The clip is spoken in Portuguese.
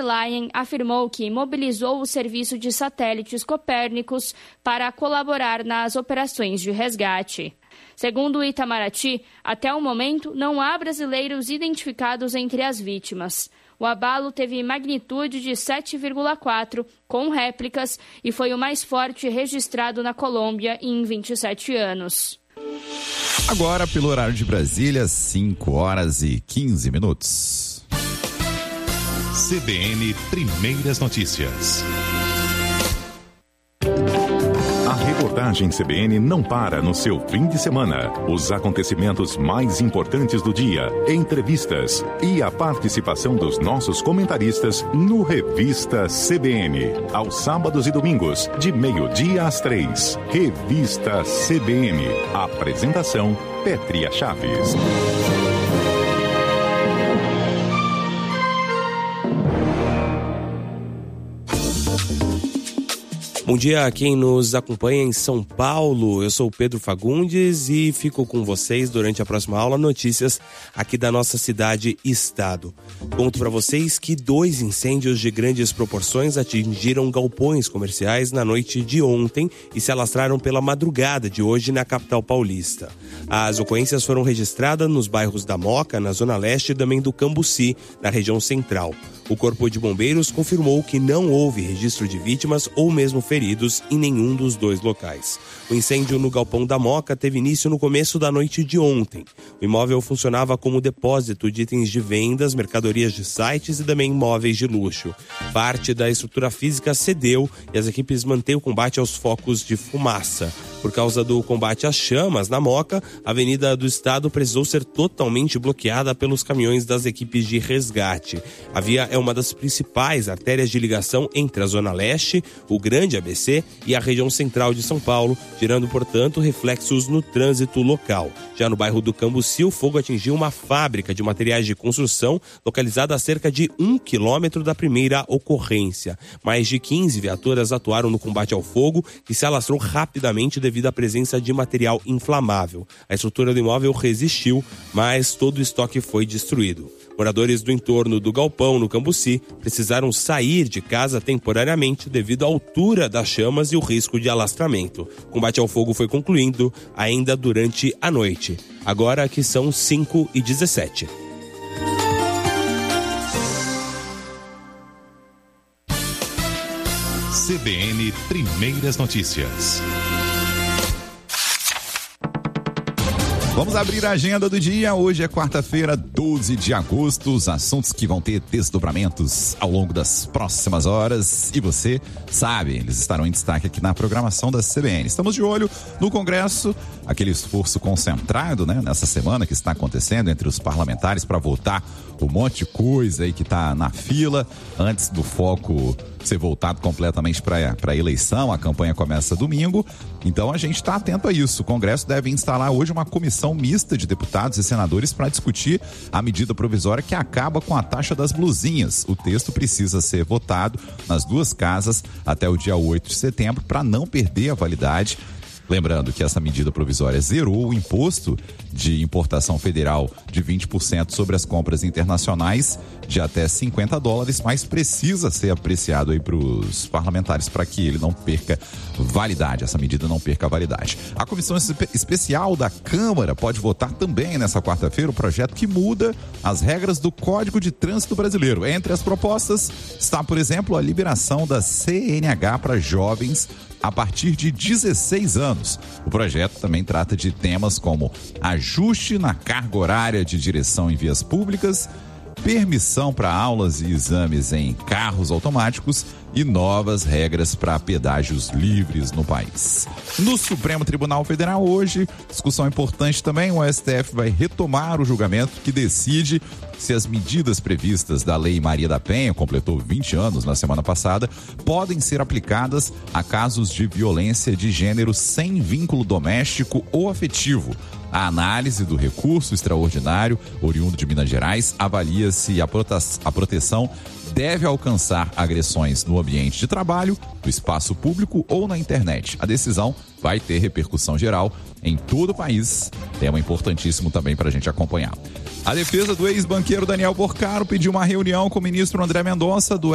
Leyen afirmou que mobilizou o serviço de satélites Copérnicos para colaborar nas operações de resgate. Segundo o Itamaraty, até o momento não há brasileiros identificados entre as vítimas. O abalo teve magnitude de 7,4, com réplicas, e foi o mais forte registrado na Colômbia em 27 anos. Agora, pelo horário de Brasília, 5h15. CBN Primeiras Notícias. A reportagem CBN não para no seu fim de semana. Os acontecimentos mais importantes do dia, entrevistas e a participação dos nossos comentaristas no Revista CBN. Aos sábados e domingos, de 12h às 3h. Revista CBN. Apresentação, Pétria Chaves. Bom dia a quem nos acompanha em São Paulo. Eu sou o Pedro Fagundes e fico com vocês durante a próxima aula notícias aqui da nossa cidade e estado. Conto para vocês que 2 incêndios de grandes proporções atingiram galpões comerciais na noite de ontem e se alastraram pela madrugada de hoje na capital paulista. As ocorrências foram registradas nos bairros da Moca, na zona leste, e também do Cambuci, na região central. O Corpo de Bombeiros confirmou que não houve registro de vítimas ou mesmo feridos em nenhum dos 2 locais. O incêndio no galpão da Moca teve início no começo da noite de ontem. O imóvel funcionava como depósito de itens de vendas, mercadorias de sites e também imóveis de luxo. Parte da estrutura física cedeu e as equipes mantêm o combate aos focos de fumaça. Por causa do combate às chamas na Moca, a Avenida do Estado precisou ser totalmente bloqueada pelos caminhões das equipes de resgate. A via é uma das principais artérias de ligação entre a Zona Leste, o Grande ABC e a região central de São Paulo, gerando, portanto, reflexos no trânsito local. Já no bairro do Cambuci, o fogo atingiu uma fábrica de materiais de construção localizada a cerca de 1 quilômetro da primeira ocorrência. Mais de 15 viaturas atuaram no combate ao fogo, que se alastrou rapidamente devido à presença de material inflamável. A estrutura do imóvel resistiu, mas todo o estoque foi destruído. Moradores do entorno do galpão no Cambuci precisaram sair de casa temporariamente devido à altura das chamas e o risco de alastramento. O combate ao fogo foi concluindo ainda durante a noite. Agora que são 5h17. CBN Primeiras Notícias. Vamos abrir a agenda do dia. Hoje é quarta-feira, 12 de agosto. Os assuntos que vão ter desdobramentos ao longo das próximas horas. E você sabe, eles estarão em destaque aqui na programação da CBN. Estamos de olho no Congresso, aquele esforço concentrado, né, nessa semana que está acontecendo entre os parlamentares para votar um monte de coisa aí que está na fila antes do foco ser voltado completamente para a eleição. A campanha começa domingo, então a gente está atento a isso. O Congresso deve instalar hoje uma comissão mista de deputados e senadores para discutir a medida provisória que acaba com a taxa das blusinhas. O texto precisa ser votado nas 2 casas até o dia 8 de setembro para não perder a validade. Lembrando que essa medida provisória zerou o imposto de importação federal de 20% sobre as compras internacionais de até $50, mas precisa ser apreciado aí para os parlamentares para que ele não perca validade, essa medida não perca a validade. A Comissão Especial da Câmara pode votar também nessa quarta-feira o projeto que muda as regras do Código de Trânsito Brasileiro. Entre as propostas está, por exemplo, a liberação da CNH para jovens a partir de 16 anos. O projeto também trata de temas como ajuste na carga horária de direção em vias públicas, permissão para aulas e exames em carros automáticos e novas regras para pedágios livres no país. No Supremo Tribunal Federal hoje, discussão importante também, o STF vai retomar o julgamento que decide se as medidas previstas da Lei Maria da Penha, completou 20 anos na semana passada, podem ser aplicadas a casos de violência de gênero sem vínculo doméstico ou afetivo. A análise do recurso extraordinário oriundo de Minas Gerais avalia se a proteção deve alcançar agressões no ambiente de trabalho, no espaço público ou na internet. A decisão vai ter repercussão geral em todo o país, tema importantíssimo também para a gente acompanhar. A defesa do ex-banqueiro Daniel Porcaro pediu uma reunião com o ministro André Mendonça do